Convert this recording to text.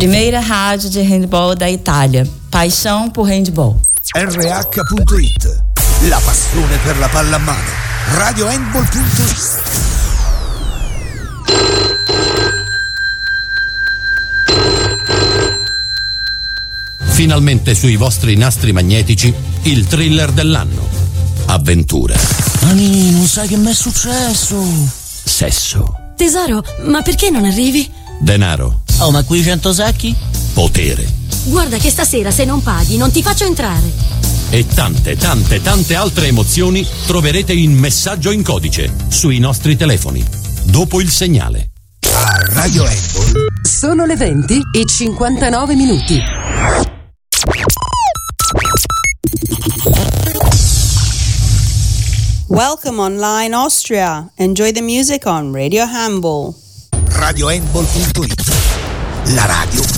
Primeira rádio de handball da Itália. Paixão por handball. RH.it. La passione per la palla a mano. Radiohandball.it. Finalmente sui vostri nastri magnetici il thriller dell'anno. Avventura. Ani, non sai che mi è successo? Sesso. Tesoro, ma perché non arrivi? Denaro. Oh, ma qui 100 sacchi? Potere. Guarda che stasera se non paghi non ti faccio entrare. E tante altre emozioni troverete in messaggio in codice sui nostri telefoni. Dopo il segnale. A Radio Handball. Sono le 20:59. Welcome online Austria. Enjoy the music on Radio Handball. Radiohandball.it. La radio